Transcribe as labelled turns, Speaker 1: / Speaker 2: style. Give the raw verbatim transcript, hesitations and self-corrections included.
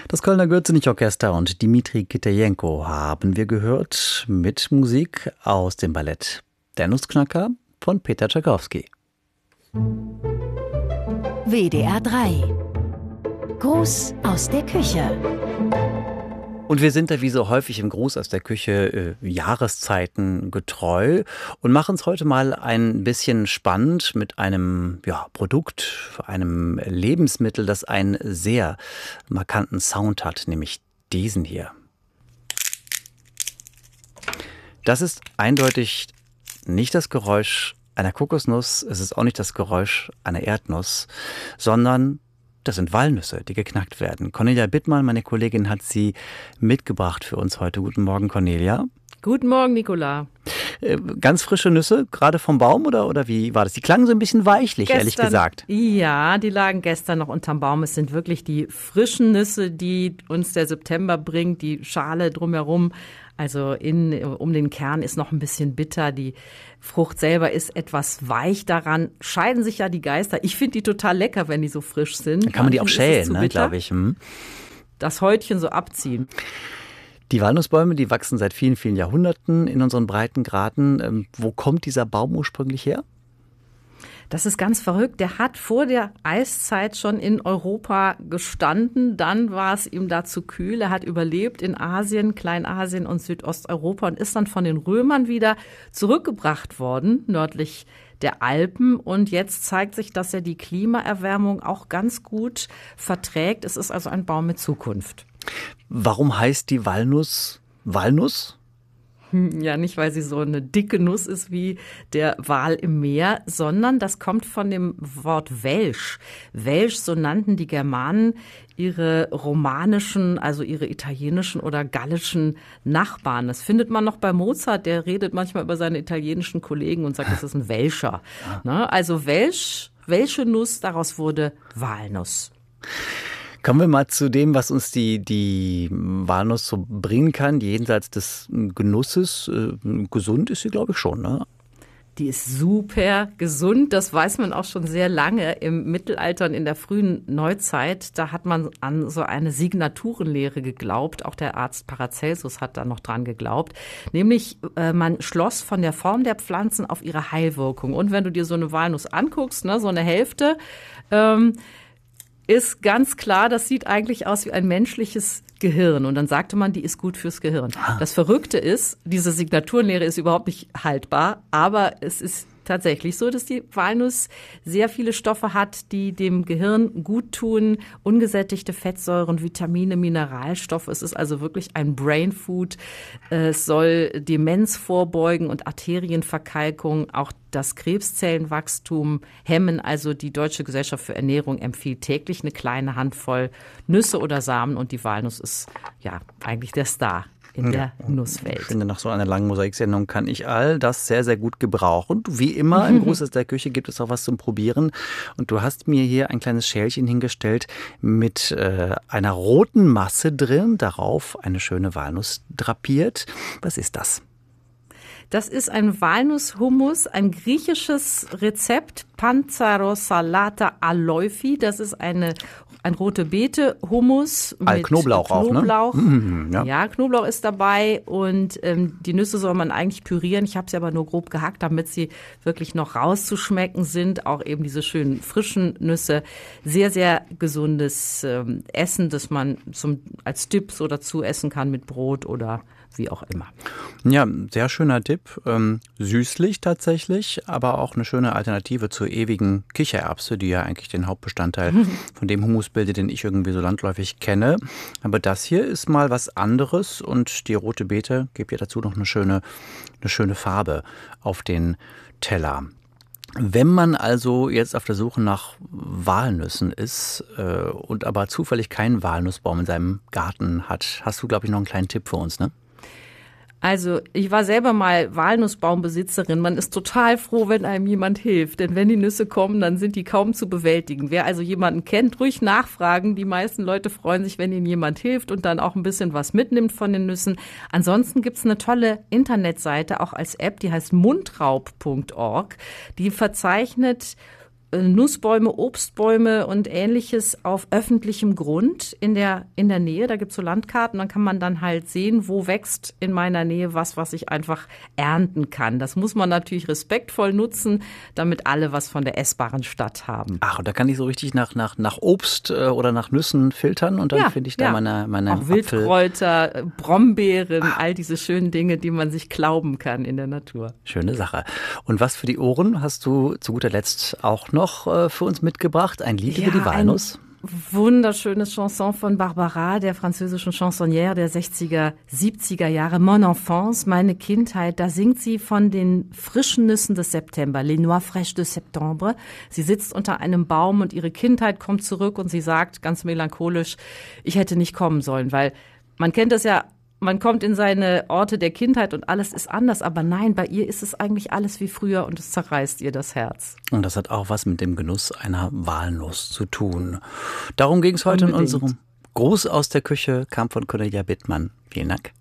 Speaker 1: Das Kölner Gürzenich-Orchester und Dimitri Kitajenko haben wir gehört mit Musik aus dem Ballett Der Nussknacker von Peter Tschaikowski.
Speaker 2: W D R drei. Gruß aus der Küche.
Speaker 1: Und wir sind da wie so häufig im Gruß aus der Küche äh, Jahreszeiten getreu und machen es heute mal ein bisschen spannend mit einem ja, Produkt, einem Lebensmittel, das einen sehr markanten Sound hat, nämlich diesen hier. Das ist eindeutig nicht das Geräusch einer Kokosnuss, es ist auch nicht das Geräusch einer Erdnuss, sondern das sind Walnüsse, die geknackt werden. Cornelia Bittmann, meine Kollegin, hat sie mitgebracht für uns heute. Guten Morgen, Cornelia.
Speaker 3: Guten Morgen, Nicola.
Speaker 1: Äh, ganz frische Nüsse, gerade vom Baum oder, oder wie war das? Die klangen so ein bisschen weichlich,
Speaker 3: gestern,
Speaker 1: ehrlich gesagt.
Speaker 3: Ja, die lagen gestern noch unterm Baum. Es sind wirklich die frischen Nüsse, die uns der September bringt, die Schale drumherum. Also in, um den Kern ist noch ein bisschen bitter. Die Frucht selber ist etwas weich. Daran scheiden sich ja die Geister. Ich finde die total lecker, wenn die so frisch sind.
Speaker 1: Dann kann man die auch schälen, ne, glaube ich. Hm.
Speaker 3: Das Häutchen so abziehen.
Speaker 1: Die Walnussbäume, die wachsen seit vielen, vielen Jahrhunderten in unseren Breitengraden. Ähm, wo kommt dieser Baum ursprünglich her?
Speaker 3: Das ist ganz verrückt. Der hat vor der Eiszeit schon in Europa gestanden. Dann war es ihm da zu kühl. Er hat überlebt in Asien, Kleinasien und Südosteuropa und ist dann von den Römern wieder zurückgebracht worden, nördlich der Alpen. Und jetzt zeigt sich, dass er die Klimaerwärmung auch ganz gut verträgt. Es ist also ein Baum mit Zukunft.
Speaker 1: Warum heißt die Walnuss Walnuss?
Speaker 3: Ja, nicht, weil sie so eine dicke Nuss ist wie der Wal im Meer, sondern das kommt von dem Wort Welsch. Welsch, so nannten die Germanen ihre romanischen, also ihre italienischen oder gallischen Nachbarn. Das findet man noch bei Mozart, der redet manchmal über seine italienischen Kollegen und sagt, das ist ein Welscher. Ne? Also Welsch, Welsche Nuss, daraus wurde Walnuss.
Speaker 1: Kommen wir mal zu dem, was uns die, die Walnuss so bringen kann, jenseits des Genusses. Gesund ist sie, glaube ich, schon, ne?
Speaker 3: Die ist super gesund, das weiß man auch schon sehr lange im Mittelalter und in der frühen Neuzeit. Da hat man an so eine Signaturenlehre geglaubt, auch der Arzt Paracelsus hat da noch dran geglaubt. Nämlich, äh, man schloss von der Form der Pflanzen auf ihre Heilwirkung. Und wenn du dir so eine Walnuss anguckst, ne, so eine Hälfte, ähm, ist ganz klar, das sieht eigentlich aus wie ein menschliches Gehirn. Und dann sagte man, die ist gut fürs Gehirn. Das Verrückte ist, diese Signaturenlehre ist überhaupt nicht haltbar, aber es ist tatsächlich so, dass die Walnuss sehr viele Stoffe hat, die dem Gehirn gut tun. Ungesättigte Fettsäuren, Vitamine, Mineralstoffe. Es ist also wirklich ein Brain Food. Es soll Demenz vorbeugen und Arterienverkalkung, auch das Krebszellenwachstum hemmen. Also die Deutsche Gesellschaft für Ernährung empfiehlt täglich eine kleine Handvoll Nüsse oder Samen und die Walnuss ist ja eigentlich der Star in der ja, Nusswelt.
Speaker 1: Ich finde, nach so einer langen Mosaiksendung kann ich all das sehr, sehr gut gebrauchen. Und wie immer im Gruß aus der Küche gibt es auch was zum Probieren. Und du hast mir hier ein kleines Schälchen hingestellt mit äh, einer roten Masse drin, darauf eine schöne Walnuss drapiert. Was ist das?
Speaker 3: Das ist ein Walnusshummus, ein griechisches Rezept, Panzarossalata Aloifi. Das ist eine ein rote Beete Hummus mit
Speaker 1: All Knoblauch,
Speaker 3: Knoblauch.
Speaker 1: Auch, ne? Mhm, ja.
Speaker 3: ja, Knoblauch ist dabei und ähm, die Nüsse soll man eigentlich pürieren. Ich habe sie aber nur grob gehackt, damit sie wirklich noch rauszuschmecken sind. Auch eben diese schönen frischen Nüsse. Sehr, sehr gesundes ähm, Essen, das man zum als Dip so dazu essen kann mit Brot oder wie auch immer.
Speaker 1: Ja, sehr schöner Tipp. Ähm, süßlich tatsächlich, aber auch eine schöne Alternative zur ewigen Kichererbse, die ja eigentlich den Hauptbestandteil von dem Hummus bildet, den ich irgendwie so landläufig kenne. Aber das hier ist mal was anderes und die rote Beete gibt ja dazu noch eine schöne, eine schöne Farbe auf den Teller. Wenn man also jetzt auf der Suche nach Walnüssen ist äh, und aber zufällig keinen Walnussbaum in seinem Garten hat, hast du, glaube ich, noch einen kleinen Tipp für uns, ne?
Speaker 3: Also ich war selber mal Walnussbaumbesitzerin. Man ist total froh, wenn einem jemand hilft. Denn wenn die Nüsse kommen, dann sind die kaum zu bewältigen. Wer also jemanden kennt, ruhig nachfragen. Die meisten Leute freuen sich, wenn ihnen jemand hilft und dann auch ein bisschen was mitnimmt von den Nüssen. Ansonsten gibt's eine tolle Internetseite, auch als App, die heißt mundraub punkt org. Die verzeichnet Nussbäume, Obstbäume und Ähnliches auf öffentlichem Grund in der, in der Nähe. Da gibt's so Landkarten, dann kann man dann halt sehen, wo wächst in meiner Nähe was, was ich einfach ernten kann. Das muss man natürlich respektvoll nutzen, damit alle was von der essbaren Stadt haben.
Speaker 1: Ach, und da kann ich so richtig nach, nach, nach Obst äh, oder nach Nüssen filtern und dann
Speaker 3: ja,
Speaker 1: finde ich da
Speaker 3: ja.
Speaker 1: meine, meine
Speaker 3: Auch Wildkräuter, Brombeeren, ah. all diese schönen Dinge, die man sich glauben kann in der Natur.
Speaker 1: Schöne Sache. Und was für die Ohren hast du zu guter Letzt auch noch noch für uns mitgebracht? Ein Lied ja, über die Walnuss?
Speaker 3: Wunderschönes Chanson von Barbara, der französischen Chansonnière der sechziger, siebziger Jahre. Mon enfance, meine Kindheit. Da singt sie von den frischen Nüssen des September, les noix fraîches de septembre. Sie sitzt unter einem Baum und ihre Kindheit kommt zurück und sie sagt ganz melancholisch, ich hätte nicht kommen sollen, weil man kennt das ja, man kommt in seine Orte der Kindheit und alles ist anders. Aber nein, bei ihr ist es eigentlich alles wie früher und es zerreißt ihr das Herz.
Speaker 1: Und das hat auch was mit dem Genuss einer Walnuss zu tun. Darum ging es heute Unbedingt. In unserem Gruß aus der Küche, kam von Cornelia Bittmann. Vielen Dank.